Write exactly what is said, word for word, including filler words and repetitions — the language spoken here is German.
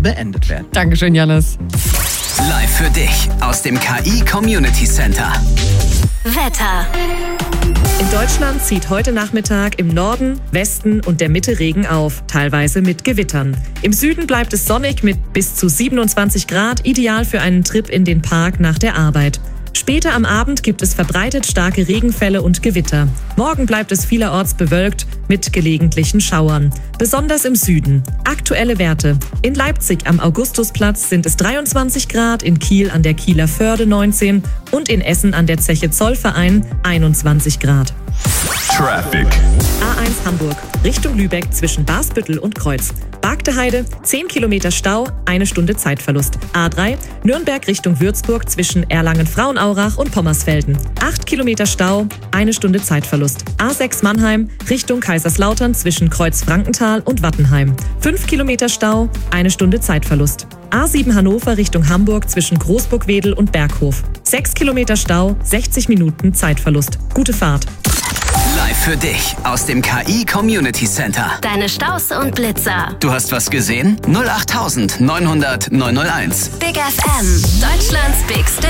beendet werden. Dankeschön, Jannis. Live für dich aus dem K I Community Center. Wetter. In Deutschland zieht heute Nachmittag im Norden, Westen und der Mitte Regen auf, teilweise mit Gewittern. Im Süden bleibt es sonnig mit bis zu siebenundzwanzig Grad, ideal für einen Trip in den Park nach der Arbeit. Später am Abend gibt es verbreitet starke Regenfälle und Gewitter. Morgen bleibt es vielerorts bewölkt mit gelegentlichen Schauern, besonders im Süden. Aktuelle Werte: In Leipzig am Augustusplatz sind es dreiundzwanzig Grad, in Kiel an der Kieler Förde neunzehn und in Essen an der Zeche Zollverein einundzwanzig Grad. Traffic. A eins Hamburg, Richtung Lübeck zwischen Basbüttel und Kreuz. Bargteheide, zehn Kilometer Stau, eine Stunde Zeitverlust. A drei, Nürnberg Richtung Würzburg zwischen Erlangen-Frauenaurach und Pommersfelden. acht Kilometer Stau, eine Stunde Zeitverlust. A sechs Mannheim Richtung Kaiserslautern zwischen Kreuz-Frankenthal und Wattenheim. fünf Kilometer Stau, eine Stunde Zeitverlust. A sieben Hannover Richtung Hamburg zwischen Großburgwedel und Berghof. sechs Kilometer Stau, sechzig Minuten Zeitverlust. Gute Fahrt. Live für dich aus dem K I Community Center. Deine Staus und Blitzer. Du hast was gesehen? null acht neunhundert neunhundert neunhunderteins. Big F M. Deutschlands Big Station.